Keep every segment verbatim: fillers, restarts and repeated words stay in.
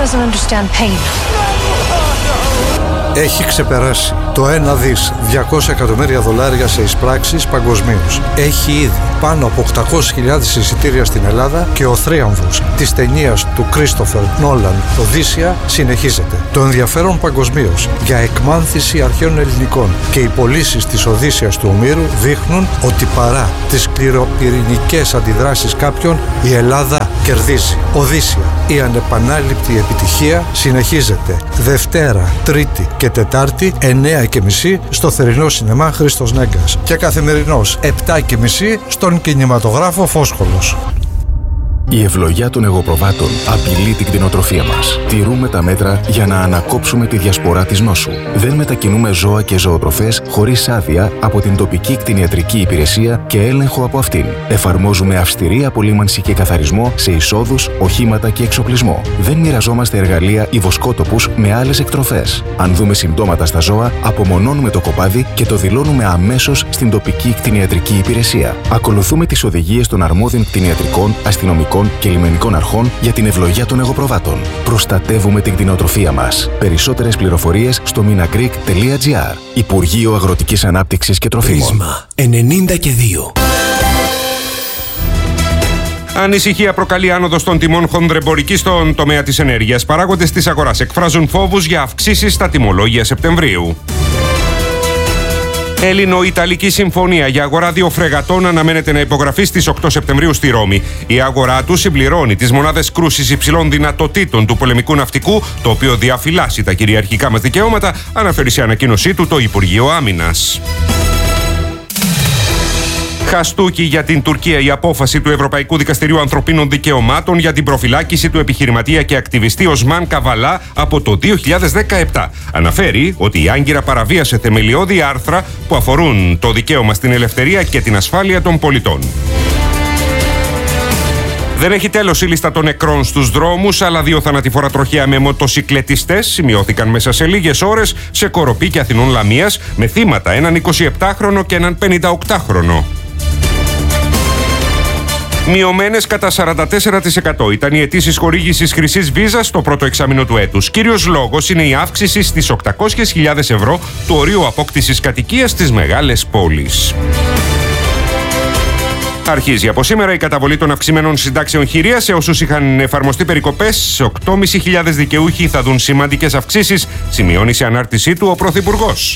doesn't understand pain. Έχει ξεπεράσει το ένα δις διακόσια εκατομμύρια δολάρια σε εισπράξεις παγκοσμίως. Έχει ήδη πάνω από οκτακόσιες χιλιάδες εισιτήρια στην Ελλάδα και ο θρίαμβος της ταινίας του Κρίστοφερ Νόλαν «Οδύσσια» συνεχίζεται. Το ενδιαφέρον παγκοσμίως για εκμάνθηση αρχαίων ελληνικών και οι πωλήσεις της Οδύσσιας του Ομήρου δείχνουν ότι παρά τις σκληροπυρηνικές αντιδράσεις κάποιων, η Ελλάδα κερδίζει. Οδύσσια, η ανεπανάληπτη επιτυχία συνεχίζεται Δευτέρα, Τρίτη και Τετάρτη εννέα και μισή στο θερινό σινεμά Χρήστος Νέγκας και καθημερινός επτά και μισή στον κινηματογράφο Φόσχολος. Η ευλογιά των εγωπροβάτων απειλεί την κτηνοτροφία μας. Τηρούμε τα μέτρα για να ανακόψουμε τη διασπορά της νόσου. Δεν μετακινούμε ζώα και ζωοτροφές χωρίς άδεια από την τοπική κτηνιατρική υπηρεσία και έλεγχο από αυτήν. Εφαρμόζουμε αυστηρή απολύμανση και καθαρισμό σε εισόδους, οχήματα και εξοπλισμό. Δεν μοιραζόμαστε εργαλεία ή βοσκότοπους με άλλες εκτροφές. Αν δούμε συμπτώματα στα ζώα, απομονώνουμε το κοπάδι και το δηλώνουμε αμέσως στην τοπική κτηνιατρική υπηρεσία. Ακολουθούμε τις οδηγίες των αρμόδιων κτηνιατρικών, αστυνομικών και λιμενικών αρχών για την ευλογιά των εγωπροβάτων. Προστατεύουμε την κτηνοτροφία μας. Περισσότερες πληροφορίες στο minagreek τελεία gr. Υπουργείο Αγροτικής Ανάπτυξης και Τροφίμων. Πρίσμα ενενήντα και δύο. Ανησυχία προκαλεί άνοδος των τιμών χονδρεμπορικής στον τομέα της ενέργειας. Παράγοντες της αγοράς εκφράζουν φόβους για αυξήσεις στα τιμολόγια Σεπτεμβρίου. Έλληνο-Ιταλική συμφωνία για αγορά δύο φρεγατών αναμένεται να υπογραφεί στις οκτώ Σεπτεμβρίου στη Ρώμη. Η αγορά του συμπληρώνει τις μονάδες κρούσης υψηλών δυνατοτήτων του πολεμικού ναυτικού, το οποίο διαφυλάσσει τα κυριαρχικά μας δικαιώματα, αναφέρει σε ανακοίνωσή του το Υπουργείο Άμυνας. Χαστούκι για την Τουρκία η απόφαση του Ευρωπαϊκού Δικαστηρίου Ανθρωπίνων Δικαιωμάτων για την προφυλάκηση του επιχειρηματία και ακτιβιστή Οσμάν Καβαλά από το δύο χιλιάδες δεκαεπτά. Αναφέρει ότι η Άγκυρα παραβίασε θεμελιώδη άρθρα που αφορούν το δικαίωμα στην ελευθερία και την ασφάλεια των πολιτών. Δεν έχει τέλος η λίστα των νεκρών στους δρόμους, αλλά δύο θανατηφόρα τροχαία με μοτοσικλετιστές σημειώθηκαν μέσα σε λίγες ώρες σε Κοροπή και Αθηνών Λαμίας, με θύματα έναν εικοσιεπτάχρονο και έναν πενηνταοκτάχρονο. Μειωμένες κατά σαράντα τέσσερα τοις εκατό ήταν οι αιτήσεις χορήγησης χρυσής βίζας στο πρώτο εξάμηνο του έτους. Κύριος λόγος είναι η αύξηση στις οκτακόσιες χιλιάδες ευρώ του ορίου απόκτησης κατοικίας στις μεγάλες πόλεις. Αρχίζει από σήμερα η καταβολή των αυξημένων συντάξεων χειρίας σε όσους είχαν εφαρμοστεί περικοπές. οκτώ χιλιάδες πεντακόσιοι δικαιούχοι θα δουν σημαντικές αυξήσεις, σημειώνει σε ανάρτησή του ο Πρωθυπουργός.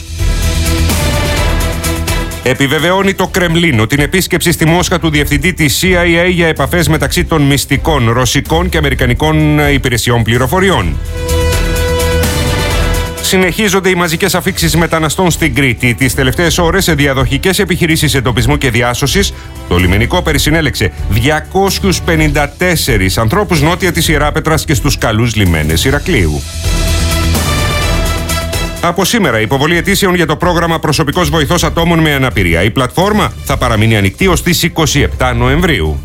Επιβεβαιώνει το Κρεμλίνο την επίσκεψη στη Μόσχα του διευθυντή της σι άι έι για επαφές μεταξύ των μυστικών ρωσικών και αμερικανικών υπηρεσιών πληροφοριών. Συνεχίζονται οι μαζικές αφίξεις μεταναστών στην Κρήτη. Τις τελευταίες ώρες, σε διαδοχικές επιχειρήσεις εντοπισμού και διάσωσης, το λιμενικό περισυνέλεξε διακόσιους πενήντα τέσσερις ανθρώπους νότια της Ιεράπετρας και στους καλούς λιμένες Ηρακλείου. Από σήμερα, υποβολή αιτήσεων για το πρόγραμμα Προσωπικός Βοηθός Ατόμων με Αναπηρία. Η πλατφόρμα θα παραμείνει ανοιχτή ως τις είκοσι επτά Νοεμβρίου.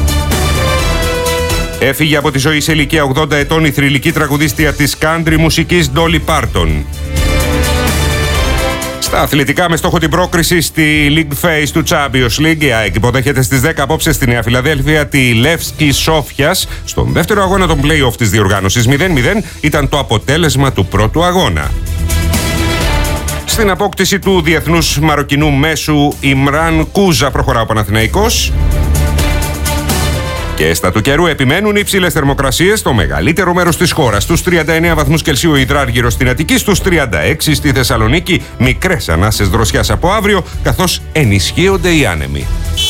Έφυγε από τη ζωή σε ηλικία ογδόντα ετών η θρυλική τραγουδίστρια της country μουσικής Dolly Parton. Στα αθλητικά, με στόχο την πρόκριση στη League Phase του Champions League, η ΑΕΚ υποδέχεται στις δέκα απόψε στη Νέα Φιλαδέλφια τη Λεύσκη Σόφιας. Στον δεύτερο αγώνα των play-off της διοργάνωσης, μηδέν μηδέν ήταν το αποτέλεσμα του πρώτου αγώνα. Στην απόκτηση του διεθνούς μαροκινού μέσου Ιμράν Κούζα προχωρά ο Παναθηναϊκός. Και στα του καιρού επιμένουν οι υψηλές θερμοκρασίες στο μεγαλύτερο μέρος της χώρας. Στους τριάντα εννέα βαθμούς Κελσίου υδράργυρο στην Αττική, στους τριάντα έξι στη Θεσσαλονίκη. Μικρές ανάσες δροσιάς από αύριο, καθώς ενισχύονται οι άνεμοι.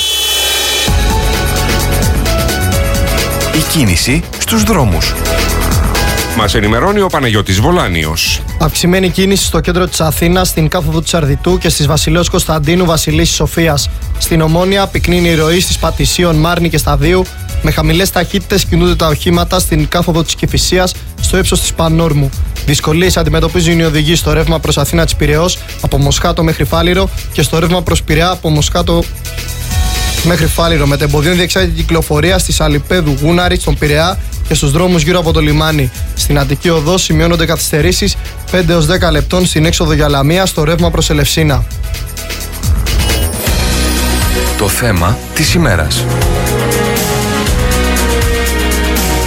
Η κίνηση στους δρόμους. Μας ενημερώνει ο Παναγιώτης Βολάνιος. Αυξημένη κίνηση στο κέντρο της Αθήνας, στην κάθοδο της Αρδιτού και στις Βασιλέως Κωνσταντίνου Βασιλίσσης Σοφίας. Στην Ομόνια πυκνίνει η ροή στις Πατησίων, Μάρνη και Σταδίου. Με χαμηλές ταχύτητες κινούνται τα οχήματα στην κάθοδο της Κηφισίας, στο ύψος της Πανόρμου. Δυσκολίες αντιμετωπίζουν οι οδηγοί στο ρεύμα προς Αθήνα της Πειραιώς από Μοσχάτο μέχρι Φάληρο και στο ρεύμα προς Πειραιά από Μοσχάτο μέχρι Φάληρο. Με τεμποδίων διεξάγεται κυκλοφορία στη Σαλιπέδου, Γούναρη, στον Πειραιά και στους δρόμους γύρω από το λιμάνι. Στην Αττική Οδό σημειώνονται καθυστερήσεις πέντε έως δέκα λεπτών στην έξοδο για Λαμία στο ρεύμα προς Ελευσίνα. Το θέμα της ημέρας.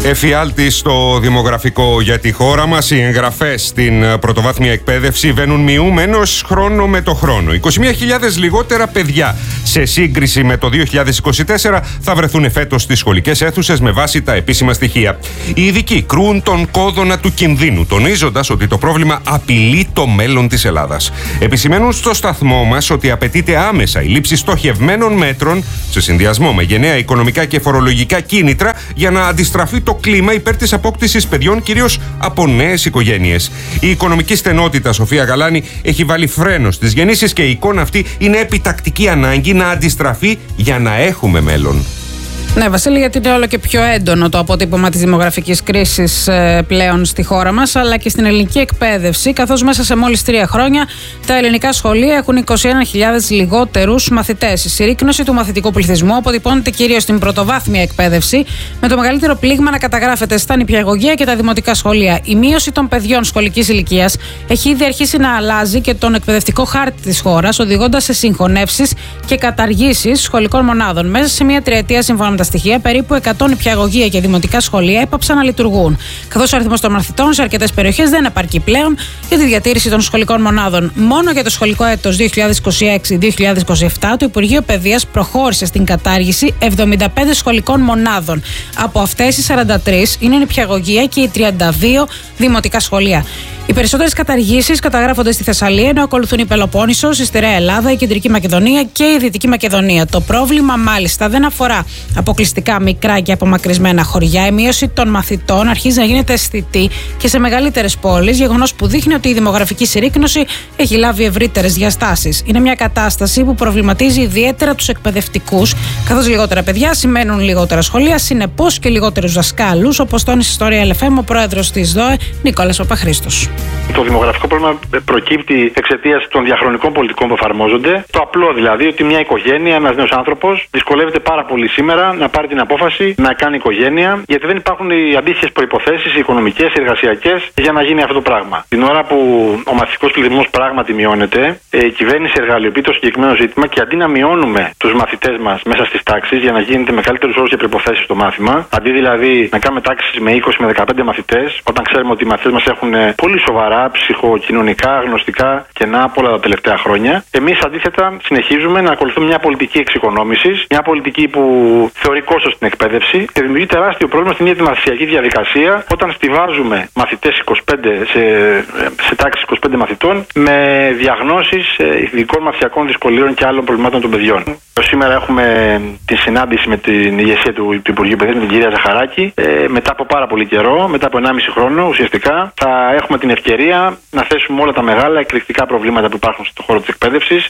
Εφιάλτη στο δημογραφικό για τη χώρα μας. Οι εγγραφές στην πρωτοβάθμια εκπαίδευση βαίνουν μειούμενος χρόνο με το χρόνο. είκοσι μία χιλιάδες λιγότερα παιδιά σε σύγκριση με το δύο χιλιάδες είκοσι τέσσερα θα βρεθούν φέτος στις σχολικές αίθουσες με βάση τα επίσημα στοιχεία. Οι ειδικοί κρούν τον κόδωνα του κινδύνου, τονίζοντας ότι το πρόβλημα απειλεί το μέλλον της Ελλάδας. Επισημαίνουν στο σταθμό μας ότι απαιτείται άμεσα η λήψη στοχευμένων μέτρων σε συνδυασμό με γενναία οικονομικά και φορολογικά κίνητρα για να αντιστραφεί το κλίμα υπέρ της απόκτησης παιδιών, κυρίως από νέες οικογένειες. Η οικονομική στενότητα, Σοφία Γαλάνη, έχει βάλει φρένο στις γεννήσεις και η εικόνα αυτή είναι επιτακτική ανάγκη να αντιστραφεί για να έχουμε μέλλον. Ναι, Βασίλη, γιατί είναι όλο και πιο έντονο το αποτύπωμα της δημογραφικής κρίσης ε, πλέον στη χώρα μας, αλλά και στην ελληνική εκπαίδευση, καθώς μέσα σε μόλις τρία χρόνια τα ελληνικά σχολεία έχουν είκοσι ένα χιλιάδες λιγότερους μαθητές. Η συρρίκνωση του μαθητικού πληθυσμού αποτυπώνεται κυρίως στην πρωτοβάθμια εκπαίδευση, με το μεγαλύτερο πλήγμα να καταγράφεται στα νηπιαγωγεία και τα δημοτικά σχολεία. Η μείωση των παιδιών σχολικής ηλικίας έχει ήδη αρχίσει να αλλάζει και τον εκπαιδευτικό χάρτη της χώρας, οδηγώντας σε συγχωνεύσεις και καταργήσεις σχολικών μονάδων. Μέσα σε μία τριετία, σύμφωνα με τα στοιχεία, περίπου εκατό νηπιαγωγεία και δημοτικά σχολεία έπαψαν να λειτουργούν, καθώς ο αριθμός των μαθητών σε αρκετές περιοχές δεν επαρκεί πλέον για τη διατήρηση των σχολικών μονάδων. Μόνο για το σχολικό έτος δύο χιλιάδες είκοσι έξι δύο χιλιάδες είκοσι επτά το Υπουργείο Παιδείας προχώρησε στην κατάργηση εβδομήντα πέντε σχολικών μονάδων. Από αυτές οι σαράντα τρεις είναι νηπιαγωγεία και οι τριάντα δύο δημοτικά σχολεία. Οι περισσότερες καταργήσεις καταγράφονται στη Θεσσαλία, ενώ ακολουθούν η Πελοπόννησος, η Στερεά Ελλάδα, η Κεντρική Μακεδονία και η Δυτική Μακεδονία. Το πρόβλημα, μάλιστα, δεν αφορά αποκλειστικά μικρά και απομακρυσμένα χωριά. Η μείωση των μαθητών αρχίζει να γίνεται αισθητή και σε μεγαλύτερες πόλεις, γεγονός που δείχνει ότι η δημογραφική συρρίκνωση έχει λάβει ευρύτερες διαστάσεις. Είναι μια κατάσταση που προβληματίζει ιδιαίτερα τους εκπαιδευτικούς, καθώς λιγότερα παιδιά σημαίνουν λιγότερα σχολεία, συνεπώς και λιγότερους δασκάλους, όπως τόνισε στο Real εφ εμ ο πρόεδρος της ΔΟΕ, Νικόλας Παπαχρήστος. Το δημογραφικό πρόβλημα προκύπτει εξαιτίας των διαχρονικών πολιτικών που εφαρμόζονται. Το απλό δηλαδή ότι μια οικογένεια, ένας νέος άνθρωπος, δυσκολεύεται πάρα πολύ σήμερα να πάρει την απόφαση να κάνει οικογένεια, γιατί δεν υπάρχουν οι αντίστοιχες προϋποθέσεις, οι οικονομικές, οι εργασιακές, για να γίνει αυτό το πράγμα. Την ώρα που ο μαθητικός πληθυσμός πράγματι μειώνεται, η κυβέρνηση εργαλειοποιεί το συγκεκριμένο ζήτημα και αντί να μειώνουμε τους μαθητές μας μέσα στις τάξεις για να γίνεται με καλύτερους όρους και προϋποθέσεις στο μάθημα, αντί δηλαδή να κάνουμε τάξεις με είκοσι με δεκαπέντε μαθητές, όταν ξέρουμε ότι οι μαθητές μας έχουν πολύ σοβαρά ψυχοκοινωνικά, γνωστικά κενά από όλα τα τελευταία χρόνια. Εμείς αντίθετα συνεχίζουμε να ακολουθούμε μια πολιτική εξοικονόμησης, μια πολιτική που θεωρεί κόστος στην εκπαίδευση και δημιουργεί τεράστιο πρόβλημα στην ίδια τη μαθησιακή διαδικασία όταν στηβάζουμε μαθητές είκοσι πέντε σε, σε τάξεις είκοσι πέντε μαθητών με διαγνώσεις ειδικών μαθησιακών δυσκολίων και άλλων προβλημάτων των παιδιών. Σήμερα έχουμε τη συνάντηση με την ηγεσία του, του Υπουργείου Παιδείας, με την κυρία Ζαχαράκη. Ε, μετά από πάρα πολύ καιρό, μετά από ενάμιση χρόνο ουσιαστικά, θα έχουμε την ευκαιρία να θέσουμε όλα τα μεγάλα εκρηκτικά προβλήματα που υπάρχουν στον χώρο της εκπαίδευσης.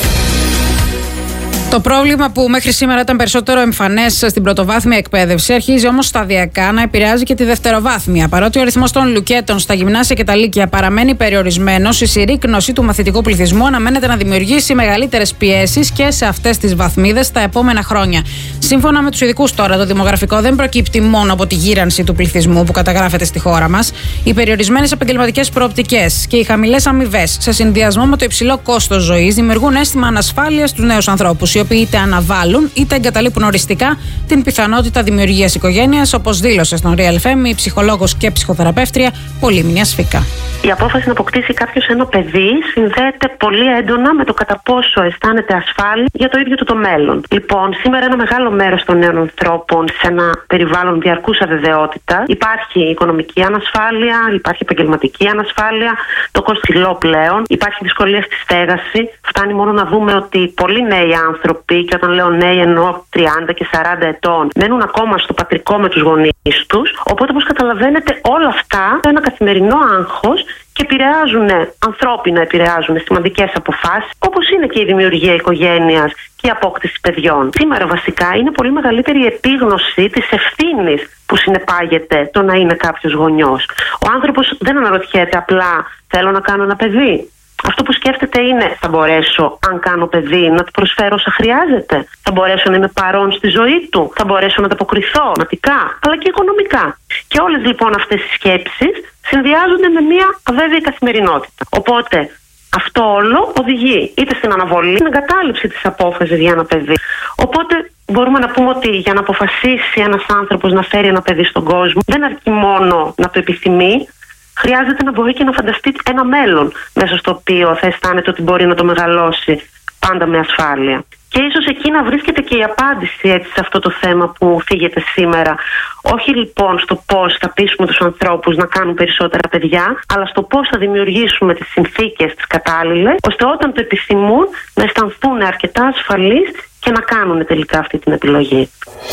Το πρόβλημα που μέχρι σήμερα ήταν περισσότερο εμφανές στην πρωτοβάθμια εκπαίδευση αρχίζει όμως σταδιακά να επηρεάζει και τη δευτεροβάθμια. Παρότι ο αριθμός των λουκέτων στα γυμνάσια και τα λύκεια παραμένει περιορισμένος, η συρρίκνωση του μαθητικού πληθυσμού αναμένεται να δημιουργήσει μεγαλύτερες πιέσεις και σε αυτές τις βαθμίδες τα επόμενα χρόνια. Σύμφωνα με τους ειδικούς τώρα, το δημογραφικό δεν προκύπτει μόνο από τη γύρανση του πληθυσμού που καταγράφεται στη χώρα μας. Οι περιορισμένες επαγγελματικές προοπτικές και οι χαμηλές αμοιβές σε συνδυασμό με το υψηλό κόστος ζωής δημιουργούν αίσθημα ανασφάλειας στους νέους ανθρώπους, οι οποίοι είτε αναβάλουν είτε εγκαταλείπουν οριστικά την πιθανότητα δημιουργίας οικογένειας, όπως δήλωσε στον Real εφ εμ η ψυχολόγος και ψυχοθεραπεύτρια Πολύμνια Σφίκα. Η απόφαση να αποκτήσει κάποιος ένα παιδί συνδέεται πολύ έντονα με το κατά πόσο αισθάνεται ασφάλεια για το ίδιο του το μέλλον. Λοιπόν, σήμερα ένα μεγάλο μέρος των νέων ανθρώπων σε ένα περιβάλλον διαρκούς αβεβαιότητας. Υπάρχει οικονομική ανασφάλεια, υπάρχει επαγγελματική ανασφάλεια, το κόστος ψηλό πλέον, υπάρχει δυσκολία στη στέγαση. Φτάνει μόνο να δούμε ότι πολλοί νέοι άνθρωποι, και όταν λέω νέοι εννοώ τριάντα και σαράντα ετών, μένουν ακόμα στο πατρικό με τους γονείς τους. Οπότε, όπως καταλαβαίνετε, όλα αυτά είναι ένα καθημερινό άγχος και επηρεάζουν, ανθρώπινα επηρεάζουν σημαντικές αποφάσεις, όπως είναι και η δημιουργία οικογένειας και η απόκτηση παιδιών. Σήμερα βασικά είναι πολύ μεγαλύτερη η επίγνωση της ευθύνης που συνεπάγεται το να είναι κάποιος γονιός. Ο άνθρωπος δεν αναρωτιέται απλά θέλω να κάνω ένα παιδί. Αυτό που σκέφτεται είναι θα μπορέσω, αν κάνω παιδί, να του προσφέρω όσα χρειάζεται. Θα μπορέσω να είμαι παρόν στη ζωή του. Θα μπορέσω να ανταποκριθώ ματικά, αλλά και οικονομικά. Και όλες λοιπόν αυτές οι σκέψεις συνδυάζονται με μια αβέβαιη καθημερινότητα. Οπότε αυτό όλο οδηγεί είτε στην αναβολή, στην εγκατάλειψη της απόφασης για ένα παιδί. Οπότε μπορούμε να πούμε ότι για να αποφασίσει ένας άνθρωπος να φέρει ένα παιδί στον κόσμο, δεν αρκεί μόνο να το επιθυμεί, χρειάζεται να μπορεί και να φανταστεί ένα μέλλον μέσα στο οποίο θα αισθάνεται ότι μπορεί να το μεγαλώσει πάντα με ασφάλεια. Και ίσως εκεί να βρίσκεται και η απάντηση έτσι, σε αυτό το θέμα που φύγεται σήμερα. Όχι λοιπόν στο πώς θα πείσουμε τους ανθρώπους να κάνουν περισσότερα παιδιά, αλλά στο πώς θα δημιουργήσουμε τις συνθήκες τις κατάλληλες, ώστε όταν το επιθυμούν να αισθανθούν αρκετά ασφαλείς και να κάνουν τελικά αυτή την επιλογή.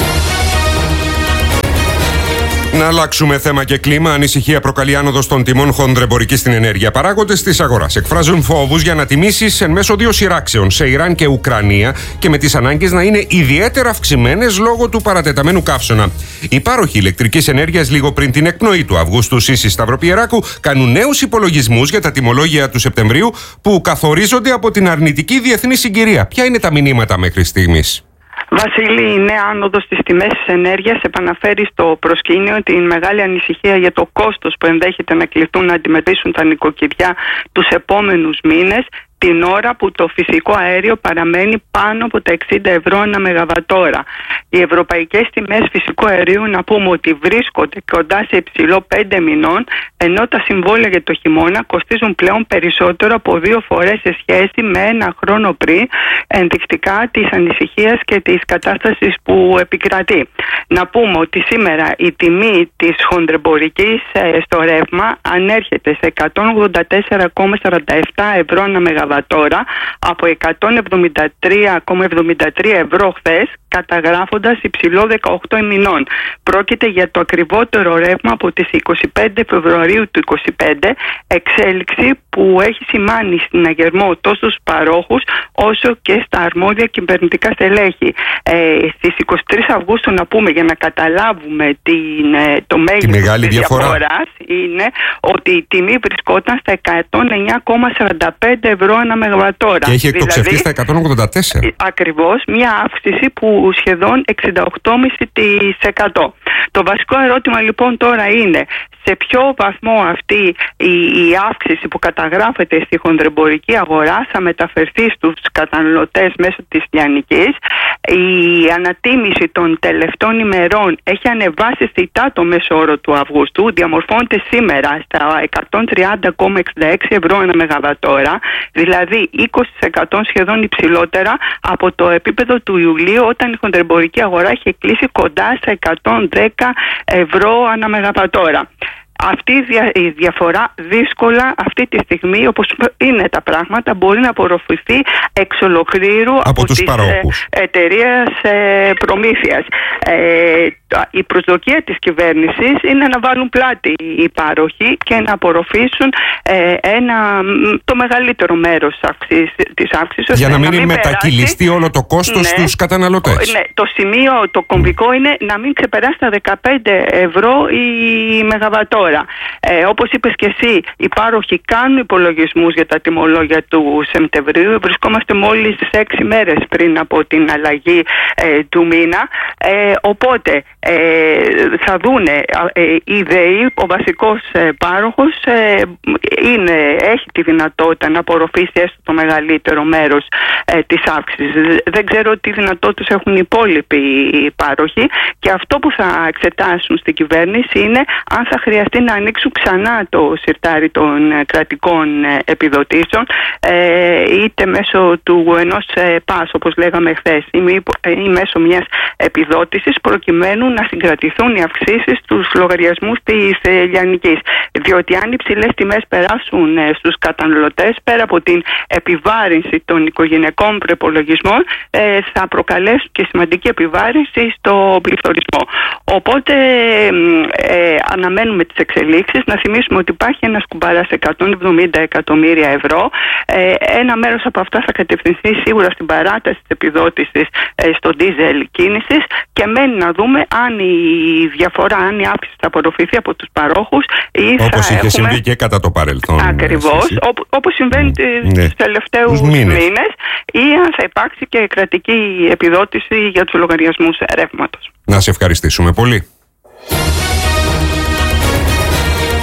Να αλλάξουμε θέμα και κλίμα. Ανησυχία προκαλεί άνοδος των τιμών χονδρεμπορικής στην ενέργεια. Παράγοντες της αγοράς εκφράζουν φόβους για ανατιμήσεις εν μέσω δύο σειράξεων σε Ιράν και Ουκρανία και με τις ανάγκες να είναι ιδιαίτερα αυξημένες λόγω του παρατεταμένου καύσωνα. Οι πάροχοι ηλεκτρικής ενέργειας λίγο πριν την εκπνοή του Αυγούστου Σύση Σταυροπιεράκου κάνουν νέους υπολογισμούς για τα τιμολόγια του Σεπτεμβρίου που καθορίζονται από την αρνητική διεθνή συγκυρία. Ποια είναι τα μηνύματα μέχρι στιγμής? Βασίλη, η νέα άνοδος στις τιμές της ενέργειας επαναφέρει στο προσκήνιο την μεγάλη ανησυχία για το κόστος που ενδέχεται να κληθούν να αντιμετωπίσουν τα νοικοκυριά τους επόμενους μήνες, την ώρα που το φυσικό αέριο παραμένει πάνω από τα εξήντα ευρώ ανά μεγαβατόρα. Οι ευρωπαϊκές τιμές φυσικού αερίου, να πούμε ότι βρίσκονται κοντά σε υψηλό πέντε μηνών, ενώ τα συμβόλαια για το χειμώνα κοστίζουν πλέον περισσότερο από δύο φορές σε σχέση με ένα χρόνο πριν, ενδεικτικά της ανησυχίας και της κατάστασης που επικρατεί. Να πούμε ότι σήμερα η τιμή της χονδρεμπορικής ε, στο ρεύμα ανέρχεται σε εκατόν ογδόντα τέσσερα κόμμα σαράντα επτά ευρώ ανά μεγαβατόρα από εκατόν εβδομήντα τρία κόμμα εβδομήντα τρία ευρώ χθες, καταγράφοντας υψηλό δεκαοκτώ μηνών. Πρόκειται για το ακριβότερο ρεύμα από τις είκοσι πέντε Φεβρουαρίου του είκοσι πέντε, εξέλιξη που έχει σημάνει συναγερμό τόσο στους παρόχους όσο και στα αρμόδια κυβερνητικά στελέχη. Ε, στις είκοσι τρεις Αυγούστου, να πούμε, για να καταλάβουμε την, το μέγεθος της διαφοράς, είναι ότι η τιμή βρισκόταν στα εκατόν εννιά κόμμα σαράντα πέντε ευρώ ανά μεγαβατόρα. Και έχει εκτοξευτεί δηλαδή, στα εκατόν ογδόντα τέσσερα. Ακριβώς, μια αύξηση που σχεδόν εξήντα οκτώ κόμμα πέντε τοις εκατό. Το βασικό ερώτημα λοιπόν τώρα είναι σε ποιο βαθμό αυτή η, η αύξηση που καταγράφεται στη χονδρεμπορική αγορά θα μεταφερθεί στους καταναλωτές μέσω της λιανικής. Η ανατίμηση των τελευταίων ημερών έχει ανεβάσει αισθητά το μέσο όρο του Αυγούστου, διαμορφώνεται σήμερα στα εκατόν τριάντα κόμμα εξήντα έξι ευρώ ανά μεγαβατόρα, δηλαδή είκοσι τοις εκατό σχεδόν υψηλότερα από το επίπεδο του Ιουλίου, όταν η χονδρεμπορική αγορά είχε κλείσει κοντά στα εκατόν δέκα ευρώ ανά μεγαβατόρα. Αυτή η διαφορά δύσκολα αυτή τη στιγμή, όπως είναι τα πράγματα, μπορεί να απορροφηθεί εξ ολοκλήρου από, από τις εταιρείες προμήθειας. Ε, η προσδοκία της κυβέρνησης είναι να βάλουν πλάτη οι πάροχοι και να απορροφήσουν ε, ένα, το μεγαλύτερο μέρος της αύξησης. Για να μην, να μην μετακυλιστεί περάσει, όλο το κόστος ναι, στους καταναλωτές. Ναι, το σημείο το κομβικό είναι να μην ξεπεράσει τα δεκαπέντε ευρώ η μεγαβατόρα. Ε, όπως είπες και εσύ, οι πάροχοι κάνουν υπολογισμούς για τα τιμολόγια του Σεπτεμβρίου. Βρισκόμαστε μόλις έξι μέρες πριν από την αλλαγή ε, του μήνα. Ε, οπότε ε, θα δούνε ε, η ΔΕΗ, ο βασικός ε, πάροχος, ε, είναι, έχει τη δυνατότητα να απορροφήσει έστω το μεγαλύτερο μέρος ε, της αύξησης. Δεν ξέρω τι δυνατότητες έχουν οι υπόλοιποι οι πάροχοι, και αυτό που θα εξετάσουν στην κυβέρνηση είναι αν θα χρειαστεί να ανοίξουν ξανά το συρτάρι των κρατικών επιδοτήσεων, είτε μέσω του ενός ΠΑΣ, όπως λέγαμε χθες, ή μέσω μιας επιδότησης, προκειμένου να συγκρατηθούν οι αυξήσεις στους λογαριασμούς της λιανικής. Διότι αν οι ψηλές τιμές περάσουν στους καταναλωτές, πέρα από την επιβάρυνση των οικογενειακών προϋπολογισμών, θα προκαλέσουν και σημαντική επιβάρυνση στο πληθωρισμό. Οπότε ε, αναμένουμε τις εξελίξεις. Να θυμίσουμε ότι υπάρχει ένας κουμπαράς εκατόν εβδομήντα εκατομμύρια ευρώ. Ε, ένα μέρος από αυτά θα κατευθυνθεί σίγουρα στην παράταση της επιδότησης ε, στο ντίζελ κίνησης, και μένει να δούμε αν η διαφορά, αν η αύξηση θα απορροφηθεί από τους παρόχους ή θα όπως είχε έχουμε... συμβεί και κατά το παρελθόν. Ακριβώς, Ό, όπως συμβαίνει mm. τους ναι. τελευταίους μήνες. μήνες, ή αν θα υπάρξει και κρατική επιδότηση για τους λογαριασμούς ρεύματος. Να σε ευχαριστήσουμε πολύ.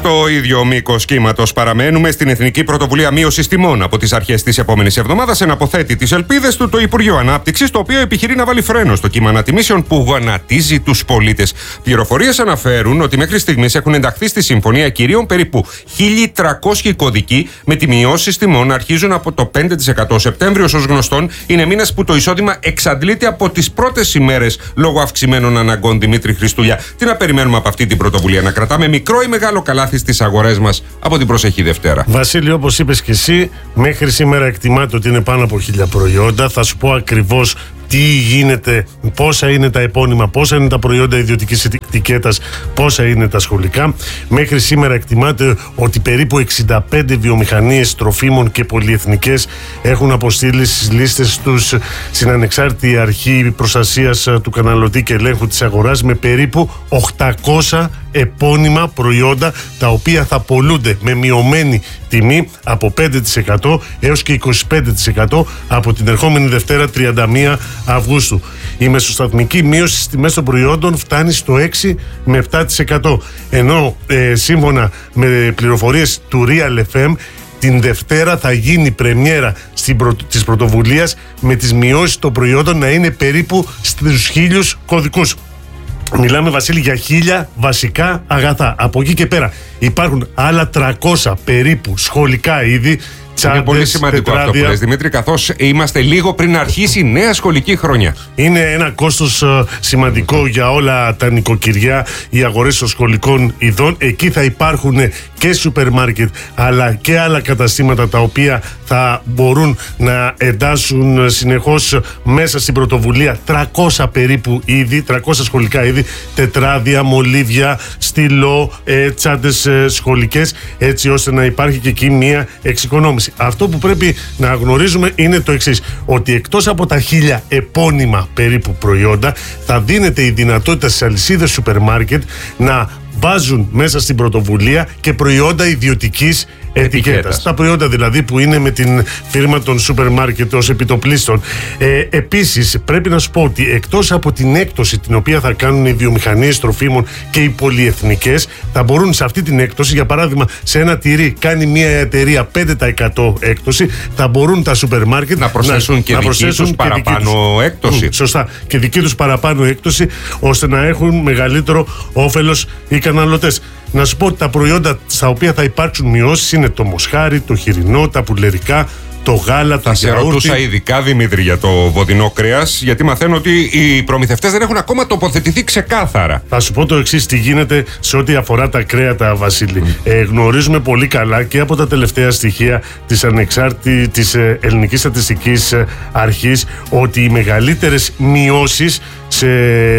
Στο ίδιο μήκος κύματος παραμένουμε. Στην Εθνική Πρωτοβουλία Μείωσης Τιμών από τις αρχές της επόμενης εβδομάδας εναποθέτει τις ελπίδες του το Υπουργείο Ανάπτυξης, το οποίο επιχειρεί να βάλει φρένο στο κύμα ανατιμήσεων που γονατίζει τους πολίτες. Πληροφορίες αναφέρουν ότι μέχρι στιγμής έχουν ενταχθεί στη Συμφωνία Κυρίων περίπου χίλια τριακόσιοι κωδικοί, με τη μειώσεις τιμών να αρχίζουν από το πέντε τοις εκατό. Ο Σεπτέμβριος, ως γνωστόν, είναι μήνας που το εισόδημα εξαντλείται από τις πρώτες ημέρες λόγω αυξημένων αναγκών. Δημήτρη Χριστούλια, τι να περιμένουμε από αυτή την πρωτοβουλία? Να κρατάμε μικρό ή μεγάλο καλάθι στις αγορές μας από την προσεχή Δευτέρα? Βασίλη, όπως είπες και εσύ, μέχρι σήμερα εκτιμάται ότι είναι πάνω από χίλια προϊόντα. Θα σου πω ακριβώς τι γίνεται, πόσα είναι τα επώνυμα, πόσα είναι τα προϊόντα ιδιωτικής ετικέτας, πόσα είναι τα σχολικά. Μέχρι σήμερα εκτιμάται ότι περίπου εξήντα πέντε βιομηχανίες τροφίμων και πολυεθνικές έχουν αποστείλει στις λίστες τους στην Ανεξάρτητη Αρχή Προστασίας του Καταναλωτή και Ελέγχου της Αγοράς, με περίπου οκτακόσια επώνυμα προϊόντα, τα οποία θα πωλούνται με μειωμένη τιμή από πέντε τοις εκατό έως και είκοσι πέντε τοις εκατό από την ερχόμενη Δευτέρα τριάντα μία Αυγούστου. Η μεσοσταθμική μείωση στις τιμές των προϊόντων φτάνει στο έξι με επτά τοις εκατό, ενώ ε, σύμφωνα με πληροφορίες του Real εφ εμ, την Δευτέρα θα γίνει πρεμιέρα στην προ... της πρωτοβουλίας, με τις μειώσεις των προϊόντων να είναι περίπου στους χίλιους κωδικούς. Μιλάμε, Βασίλη, για χίλια βασικά αγαθά. Από εκεί και πέρα υπάρχουν άλλα τριακόσια περίπου σχολικά είδη. Είναι πολύ σημαντικό τετράδια. Αυτό που λες, Δημήτρη, καθώς είμαστε λίγο πριν αρχίσει η νέα σχολική χρονιά. Είναι ένα κόστος uh, σημαντικό για όλα τα νοικοκυριά, οι αγορές των σχολικών ειδών. Εκεί θα υπάρχουν και σούπερ μάρκετ, αλλά και άλλα καταστήματα, τα οποία θα μπορούν να εντάσσουν συνεχώς μέσα στην πρωτοβουλία τριακόσια περίπου είδη, τριακόσια σχολικά είδη, τετράδια, μολύβια, στυλό, ε, τσάντες ε, σχολικές, έτσι ώστε να υπάρχει και εκεί μία εξοικονόμηση. Αυτό που πρέπει να γνωρίζουμε είναι το εξής, ότι εκτός από τα χίλια επώνυμα περίπου προϊόντα, θα δίνεται η δυνατότητα στις αλυσίδες σούπερ μάρκετ να βάζουν μέσα στην πρωτοβουλία και προϊόντα ιδιωτικής ετικέτας. Τα προϊόντα δηλαδή που είναι με την φίρμα των σούπερ μάρκετ ως επιτοπλίστων. Ε, επίσης, πρέπει να σου πω ότι εκτός από την έκπτωση την οποία θα κάνουν οι βιομηχανίες τροφίμων και οι πολυεθνικές, θα μπορούν σε αυτή την έκπτωση, για παράδειγμα, σε ένα τυρί κάνει μια εταιρεία πέντε τοις εκατό έκπτωση, θα μπορούν τα σούπερ μάρκετ να προσθέσουν να, και να δική προσθέσουν τους και παραπάνω δική τους, έκπτωση. Σωστά. Και δική τους παραπάνω έκπτωση, ώστε να έχουν μεγαλύτερο όφελος οι καταναλωτές. Να σου πω ότι τα προϊόντα στα οποία θα υπάρξουν μειώσεις είναι το μοσχάρι, το χοιρινό, τα πουλερικά, το γάλα, το γιαούρτι. Θα σε ρωτούσα ειδικά, Δημήτρη, για το βοδινό κρέας, γιατί μαθαίνω ότι οι προμηθευτές δεν έχουν ακόμα τοποθετηθεί ξεκάθαρα. Θα σου πω το εξής, τι γίνεται σε ό,τι αφορά τα κρέατα, Βασίλη. Mm. Ε, γνωρίζουμε πολύ καλά και από τα τελευταία στοιχεία της ανεξάρτητης της ε, Ελληνικής Στατιστικής Αρχής, ότι οι μεγαλύτερες μειώσεις σε,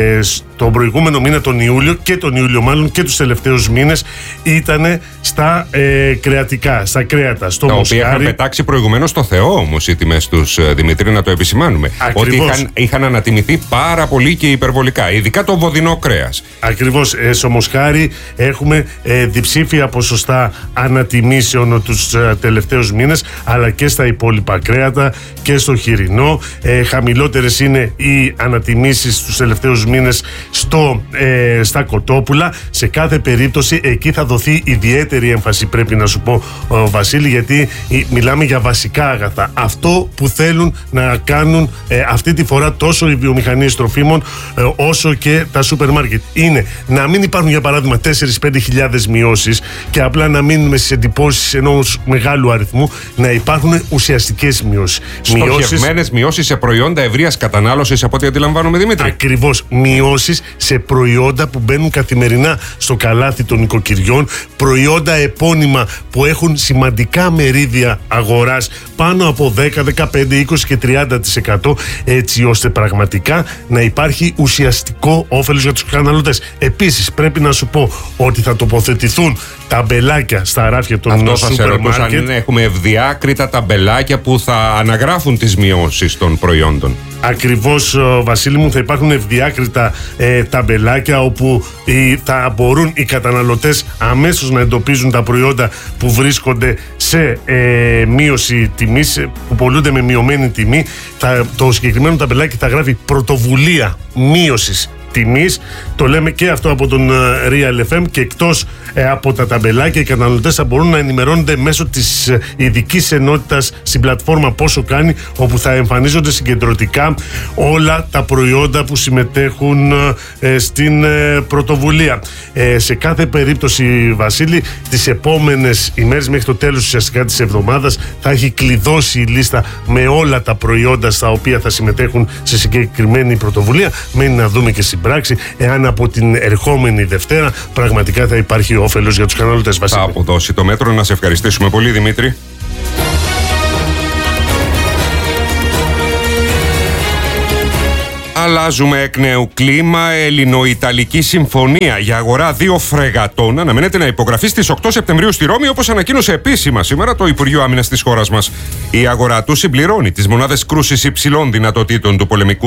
τον προηγούμενο μήνα, τον Ιούλιο και τον Ιούλιο μάλλον και τους τελευταίους μήνες, ήταν στα ε, κρεατικά, στα κρέατα, στο τα μοσχάρι. οποία είχαν πετάξει προηγουμένως στο Θεό όμως οι τιμές τους, Δημήτρη, να το επισημάνουμε. Ακριβώς. Ότι είχαν, είχαν ανατιμηθεί πάρα πολύ και υπερβολικά, ειδικά το βοδινό κρέας. Ακριβώς. Ε, στο μοσχάρι έχουμε ε, διψήφια ποσοστά ανατιμήσεων τους ε, τελευταίους μήνες, αλλά και στα υπόλοιπα κρέατα και στο χοιρινό. Ε, χαμηλότερες είναι οι ανατιμήσεις τους τελευταίους μήνες στο, ε, στα κοτόπουλα. Σε κάθε περίπτωση εκεί θα δοθεί ιδιαίτερη έμφαση, πρέπει να σου πω, ε, Βασίλη, γιατί ε, μιλάμε για βασικά αγαθά. Αυτό που θέλουν να κάνουν ε, αυτή τη φορά τόσο οι βιομηχανίες τροφίμων ε, όσο και τα σούπερ μάρκετ είναι να μην υπάρχουν, για παράδειγμα, τέσσερις με πέντε χιλιάδες μειώσεις και απλά να μείνουμε στις εντυπώσεις ενός μεγάλου αριθμού, να υπάρχουν ουσιαστικές μειώσεις. Στοχευμένες μειώσεις σε προϊόντα ευρείας κατανάλωσης, από ό,τι αντιλαμβάνομαι, Δημήτρη. Ακριβώς. Μειώσεις σε προϊόντα που μπαίνουν καθημερινά στο καλάθι των νοικοκυριών, προϊόντα επώνυμα που έχουν σημαντικά μερίδια αγοράς, πάνω από δέκα, δεκαπέντε, είκοσι και τριάντα τοις εκατό, έτσι ώστε πραγματικά να υπάρχει ουσιαστικό όφελος για τους καταναλωτές. Επίσης, πρέπει να σου πω ότι θα τοποθετηθούν ταμπελάκια στα ράφια των σούπερ μάρκετ. Αν έχουμε ευδιάκριτα ταμπελάκια που θα αναγράφουν τις μειώσεις των προϊόντων. Ακριβώς, Βασίλη μου, θα υπάρχουν ευδιάκριτα ε, ταμπελάκια όπου ε, θα μπορούν οι καταναλωτές αμέσως να εντοπίζουν τα προϊόντα που βρίσκονται σε ε, μείωση τιμής, που πωλούνται με μειωμένη τιμή. Θα, το συγκεκριμένο ταμπελάκι θα γράφει πρωτοβουλία μείωσης τιμής. Το λέμε και αυτό από τον Real εφ εμ, και εκτός ε, από τα ταμπελάκια, οι καταναλωτές θα μπορούν να ενημερώνονται μέσω της ε, ειδικής ενότητας στην πλατφόρμα Πόσο Κάνει, όπου θα εμφανίζονται συγκεντρωτικά όλα τα προϊόντα που συμμετέχουν ε, στην ε, πρωτοβουλία. Ε, σε κάθε περίπτωση, Βασίλη, τις επόμενες ημέρες μέχρι το τέλος ουσιαστικά της εβδομάδας θα έχει κλειδώσει η λίστα με όλα τα προϊόντα στα οποία θα συμμετέχουν σε συγκεκριμένη πρωτοβουλία. Μένει να δούμε και στην πράξη εάν από την ερχόμενη Δευτέρα πραγματικά θα υπάρχει όφελος για τους καταναλωτές. Θα αποδώσει το μέτρο. Να σε ευχαριστήσουμε πολύ, Δημήτρη. Αλλάζουμε εκ νέου κλίμα. Ελληνο-Ιταλική συμφωνία για αγορά δύο φρεγατών αναμένεται να υπογραφεί στις οκτώ Σεπτεμβρίου στη Ρώμη, όπως ανακοίνωσε επίσημα σήμερα το Υπουργείο Άμυνας της χώρας μας. Η αγορά του συμπληρώνει τις μονάδες κρούσης υψηλών δυνατοτήτων του πολεμικού